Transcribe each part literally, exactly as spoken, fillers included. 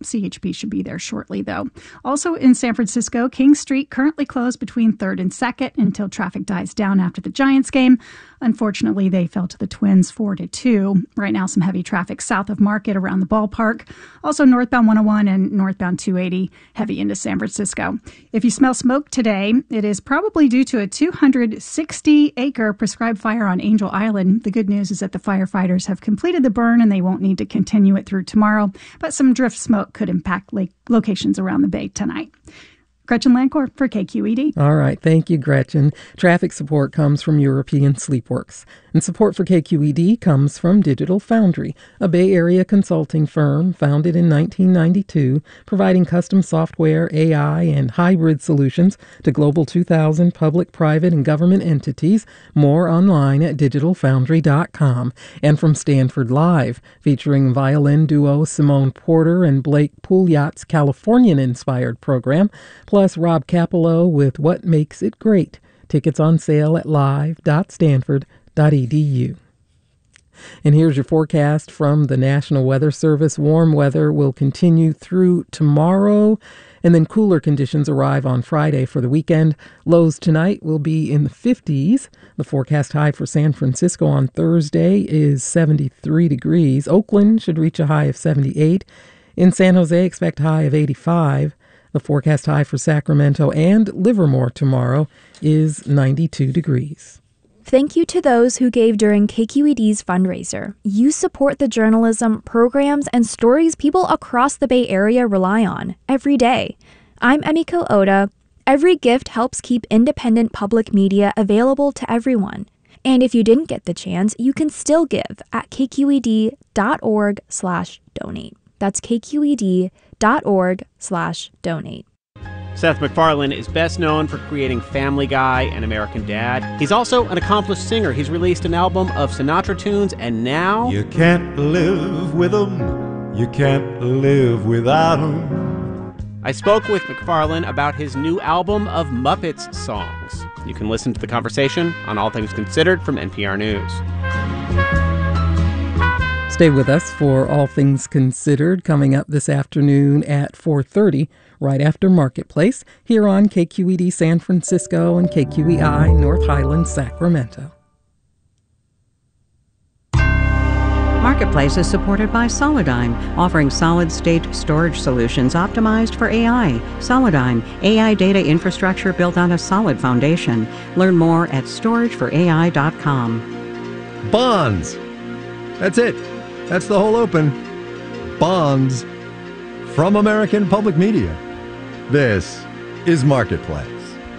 C H P should be there shortly, though. Also in San Francisco, King Street currently closed between third and second until traffic dies down after the Giants game. Unfortunately, they fell to the Twins four to two. Right now, some heavy traffic south of Market around the ballpark. Also, northbound one oh one and northbound two eighty, heavy into San Francisco. If you smell smoke today, it is probably due to a two hundred sixty acre prescribed fire on Angel Island. The good news is that the firefighters have completed the burn and they won't need to continue it through tomorrow, but some drift smoke could impact lake locations around the bay tonight. Gretchen Lancourt for K Q E D. All right. Thank you, Gretchen. Traffic support comes from European Sleepworks. And support for K Q E D comes from Digital Foundry, a Bay Area consulting firm founded in nineteen ninety-two, providing custom software, A I, and hybrid solutions to Global two thousand public, private, and government entities. More online at digital foundry dot com. And from Stanford Live, featuring violin duo Simone Porter and Blake Pouliot's Californian-inspired program, plus Rob Capello with What Makes It Great. Tickets on sale at live dot stanford dot e d u. And here's your forecast from the National Weather Service. Warm weather will continue through tomorrow, and then cooler conditions arrive on Friday for the weekend. Lows tonight will be in the fifties. The forecast high for San Francisco on Thursday is seventy-three degrees. Oakland should reach a high of seventy-eight. In San Jose, expect a high of eighty-five. The forecast high for Sacramento and Livermore tomorrow is ninety-two degrees. Thank you to those who gave during K Q E D's fundraiser. You support the journalism, programs, and stories people across the Bay Area rely on every day. I'm Emiko Oda. Every gift helps keep independent public media available to everyone. And if you didn't get the chance, you can still give at k q e d dot org slash donate. That's k q e d dot org slash donate. Seth MacFarlane is best known for creating Family Guy and American Dad. He's also an accomplished singer. He's released an album of Sinatra tunes, and now... You can't live with them. You can't live without them. I spoke with MacFarlane about his new album of Muppets songs. You can listen to the conversation on All Things Considered from N P R News. Stay with us for All Things Considered, coming up this afternoon at four thirty, right after Marketplace, here on K Q E D San Francisco and K Q E I North Highlands, Sacramento. Marketplace is supported by Solidigm, offering solid-state storage solutions optimized for A I. Solidigm, A I data infrastructure built on a solid foundation. Learn more at storage for a i dot com. Bonds. That's it. That's the whole open. Bonds from American Public Media. This is Marketplace.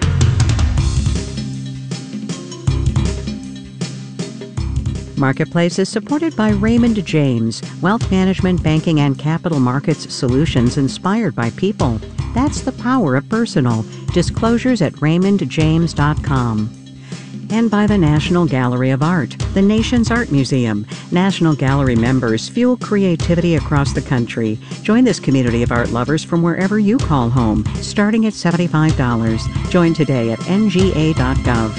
Marketplace is supported by Raymond James, wealth management, banking, and capital markets solutions inspired by people. That's the power of personal. Disclosures at raymond james dot com. And by the National Gallery of Art, the nation's art museum. National Gallery members fuel creativity across the country. Join this community of art lovers from wherever you call home, starting at seventy-five dollars. Join today at n g a dot gov.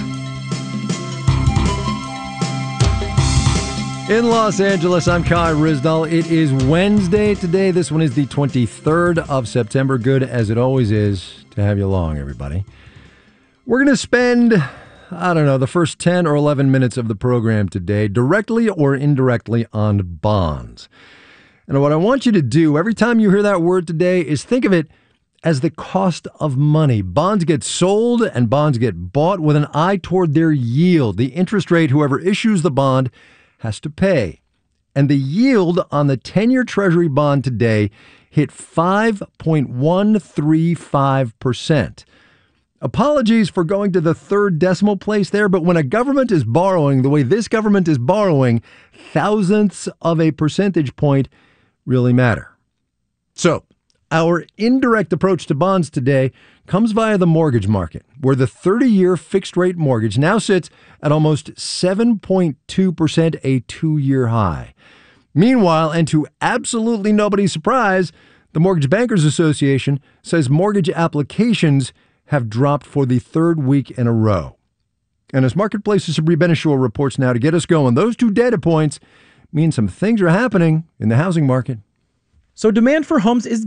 In Los Angeles, I'm Kai Rizdal. It is Wednesday today. This one is the twenty-third of September. Good as it always is to have you along, everybody. We're going to spend... I don't know, the first ten or eleven minutes of the program today, directly or indirectly on bonds. And what I want you to do every time you hear that word today is think of it as the cost of money. Bonds get sold and bonds get bought with an eye toward their yield. The interest rate whoever issues the bond has to pay. And the yield on the ten-year Treasury bond today hit five point one three five percent. Apologies for going to the third decimal place there, but when a government is borrowing the way this government is borrowing, thousandths of a percentage point really matter. So, our indirect approach to bonds today comes via the mortgage market, where the thirty-year fixed-rate mortgage now sits at almost seven point two percent, a two-year high. Meanwhile, and to absolutely nobody's surprise, the Mortgage Bankers Association says mortgage applications have dropped for the third week in a row. And as Marketplace's Sabri Benishore reports now to get us going, those two data points mean some things are happening in the housing market. So demand for homes is